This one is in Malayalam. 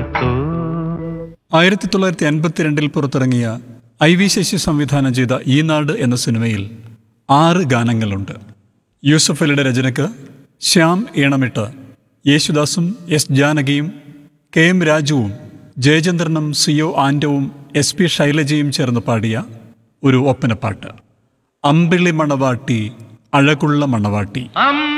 1952 പുറത്തിറങ്ങിയ IV ശശി സംവിധാനം ചെയ്ത ഈ നാട് എന്ന സിനിമയിൽ 6 ഗാനങ്ങളുണ്ട്. യൂസഫ് അലിയുടെ രചനയ്ക്ക് ശ്യാം ഈണമിട്ട് യേശുദാസും S ജാനകിയും KM രാജുവും ജയചന്ദ്രനും CO ആൻഡവും SP ശൈലജയും ചേർന്ന് പാടിയ ഒരു ഒപ്പനപ്പാട്ട്. അമ്പിളി മണവാട്ടി അഴകുള്ള മണവാട്ടി.